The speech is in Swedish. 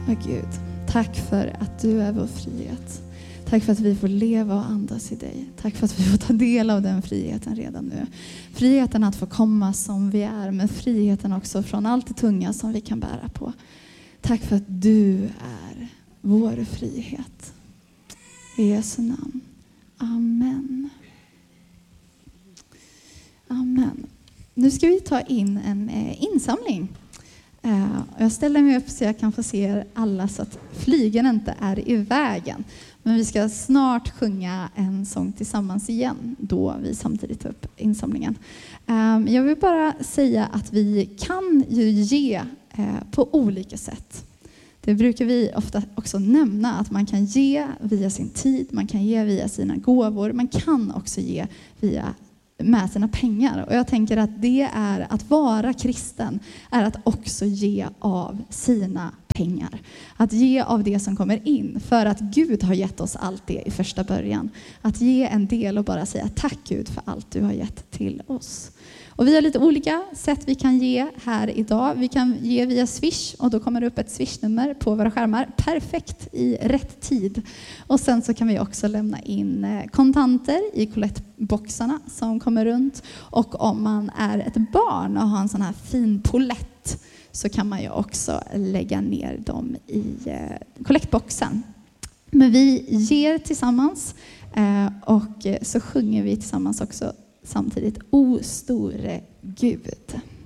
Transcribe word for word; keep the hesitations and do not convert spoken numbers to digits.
Ja, Gud, tack för att du är vår frihet. Tack för att vi får leva och andas i dig. Tack för att vi får ta del av den friheten redan nu. Friheten att få komma som vi är, men friheten också från allt det tunga som vi kan bära på. Tack för att du är vår frihet. I Jesu namn. Amen. Amen. Nu ska vi ta in en eh, insamling. Uh, jag ställer mig upp så jag kan få se er alla så att flygen inte är i vägen. Men vi ska snart sjunga en sång tillsammans igen då vi samtidigt tar upp insamlingen. Um, jag vill bara säga att vi kan ju ge uh, på olika sätt. Det brukar vi ofta också nämna, att man kan ge via sin tid, man kan ge via sina gåvor, man kan också ge via med sina pengar. Och jag tänker att det är att vara kristen, är att också ge av sina pengar. Att ge av det som kommer in, för att Gud har gett oss allt det i första början. Att ge en del och bara säga tack Gud för allt du har gett till oss. Och vi har lite olika sätt vi kan ge här idag. Vi kan ge via Swish, och då kommer det upp ett Swish-nummer på våra skärmar. Perfekt i rätt tid. Och sen så kan vi också lämna in kontanter i kollettboxarna som kommer runt. Och om man är ett barn och har en sån här fin polett, så kan man ju också lägga ner dem i kollektboxen. Men vi ger tillsammans, och så sjunger vi tillsammans också samtidigt: O store Gud.